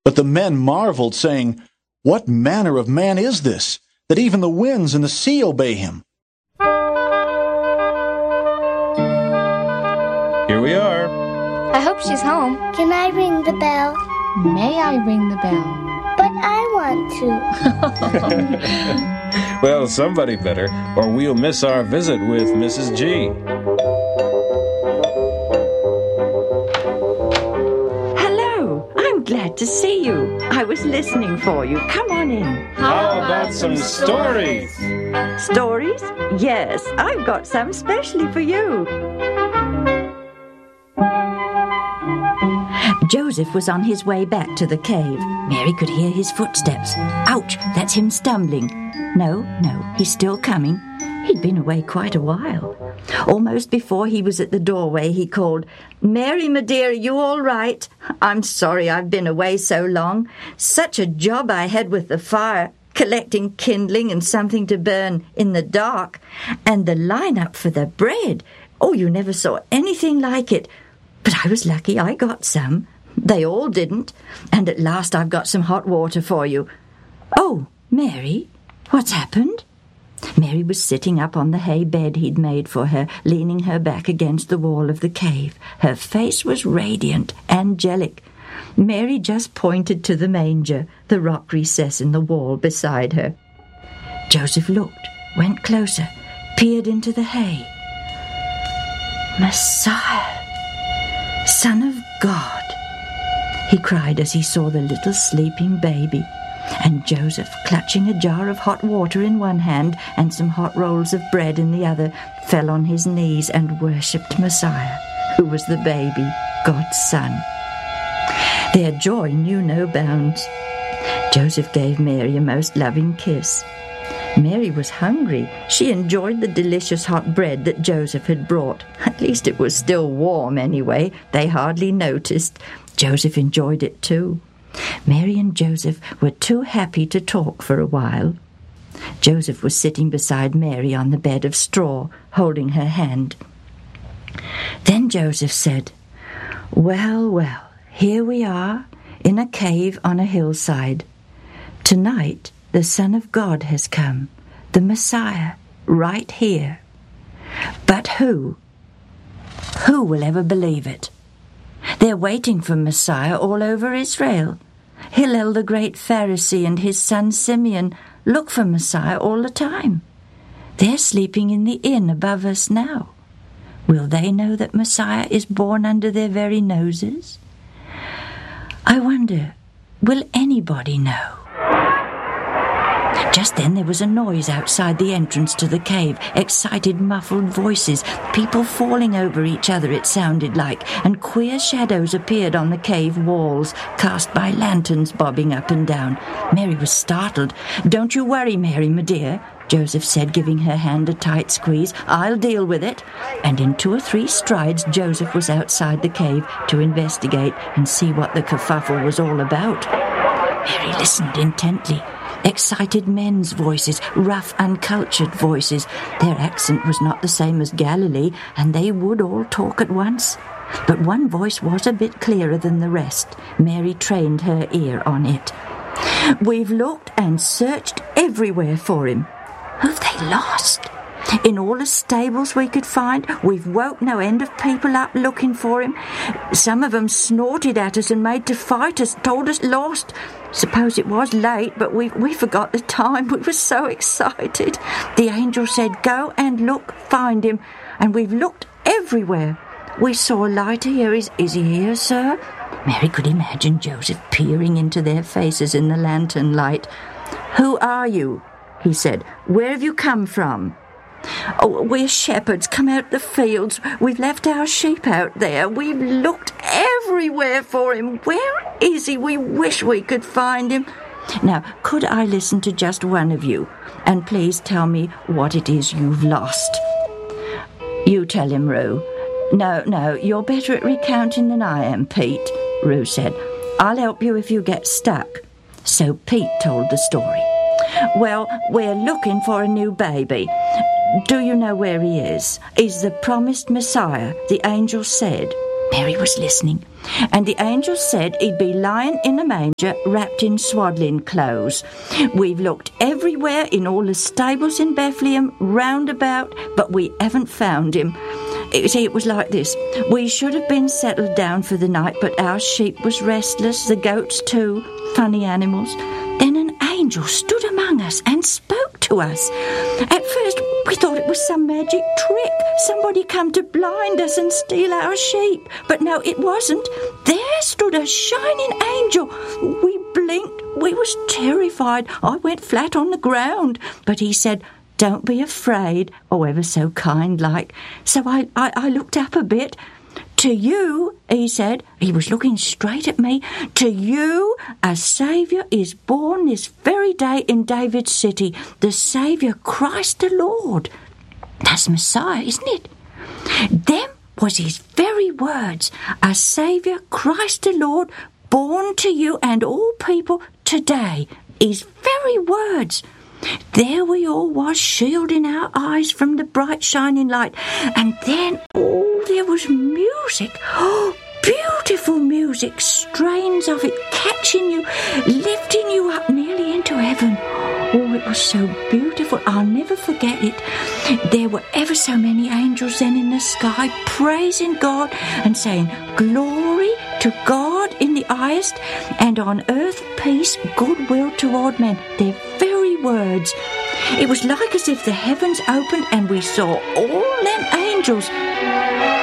But the men marveled, saying, "What manner of man is this, that even the winds and the sea obey him?" Here we are. I hope she's home. Can I ring the bell? May I ring the bell? But I want to. Well, somebody better, or we'll miss our visit with Mrs. G. Hello, I'm glad to see you. I was listening for you. Come on in. How about some stories? Stories? Yes, I've got some specially for you. Joseph was on his way back to the cave. Mary could hear his footsteps. Ouch, that's him stumbling. No, he's still coming. He'd been away quite a while. Almost before he was at the doorway, he called, "Mary, my dear, are you all right? I'm sorry I've been away so long. Such a job I had with the fire, collecting kindling and something to burn in the dark. And the line-up for the bread. Oh, you never saw anything like it. But I was lucky I got some. They all didn't. And at last I've got some hot water for you. Oh, Mary, what's happened?" Mary was sitting up on the hay bed he'd made for her, leaning her back against the wall of the cave. Her face was radiant, angelic. Mary just pointed to the manger, the rock recess in the wall beside her. Joseph looked, went closer, peered into the hay. "Messiah, Son of God," he cried as he saw the little sleeping baby, and Joseph, clutching a jar of hot water in one hand and some hot rolls of bread in the other, fell on his knees and worshipped Messiah, who was the baby, God's son. Their joy knew no bounds. Joseph gave Mary a most loving kiss. Mary was hungry. She enjoyed the delicious hot bread that Joseph had brought. At least it was still warm anyway. They hardly noticed. Joseph enjoyed it too. Mary and Joseph were too happy to talk for a while. Joseph was sitting beside Mary on the bed of straw, holding her hand. Then Joseph said, Well, here we are, in a cave on a hillside. Tonight the Son of God has come, the Messiah, right here. But who will ever believe it? They're waiting for Messiah all over Israel. Hillel the great Pharisee and his son Simeon look for Messiah all the time. They're sleeping in the inn above us now. Will they know that Messiah is born under their very noses? I wonder, will anybody know? Just then there was a noise outside the entrance to the cave, excited muffled voices, people falling over each other it sounded like, and queer shadows appeared on the cave walls, cast by lanterns bobbing up and down. Mary was startled. "Don't you worry, Mary, my dear," Joseph said, giving her hand a tight squeeze. "I'll deal with it." And in 2 or 3 strides Joseph was outside the cave to investigate and see what the kerfuffle was all about. Mary listened intently. Excited men's voices, rough, uncultured voices. Their accent was not the same as Galilee, and they would all talk at once. But one voice was a bit clearer than the rest. Mary trained her ear on it. "We've looked and searched everywhere for him." "Who've they lost?" "In all the stables we could find. We've woke no end of people up looking for him. Some of them snorted at us and made to fight us, told us lost. Suppose it was late, but we forgot the time. We were so excited. The angel said, 'Go and look, find him.' And we've looked everywhere. We saw a light here. Is he here, sir?" Mary could imagine Joseph peering into their faces in the lantern light. "Who are you?" he said. "Where have you come from?" "Oh, we're shepherds, come out the fields. We've left our sheep out there. We've looked everywhere for him. Where is he? We wish we could find him." "Now, could I listen to just one of you? And please tell me what it is you've lost." "You tell him, Rue." No, you're better at recounting than I am, Pete," Rue said. "I'll help you if you get stuck." So Pete told the story. "Well, we're looking for a new baby. Do you know where he is? He's the promised Messiah, the angel said." Mary was listening. And the angel said he'd be lying in a manger wrapped in swaddling clothes. We've looked everywhere in all the stables in Bethlehem, round about, but we haven't found him. It was like this. We should have been settled down for the night, but our sheep was restless, the goats too, funny animals. Then an angel stood among us and spoke to us. At first, we thought it was some magic trick. Somebody come to blind us and steal our sheep. But no, it wasn't. There stood a shining angel. We blinked. We was terrified. I went flat on the ground. But he said, "Don't be afraid," ever so kind-like. So I looked up a bit. "To you," he said, he was looking straight at me, "to you a Saviour is born this very day in David's city, the Saviour Christ the Lord." That's Messiah, isn't it? Them was his very words, "A Saviour Christ the Lord born to you and all people today." His very words. There we all was, shielding our eyes from the bright shining light. And then, there was music. Beautiful music, strains of it catching you, lifting you up nearly into heaven. It was so beautiful, I'll never forget it. There were ever so many angels then in the sky, praising God and saying, "Glory to God in the highest, and on earth peace, goodwill toward men." Their very words. It was like as if the heavens opened and we saw all them angels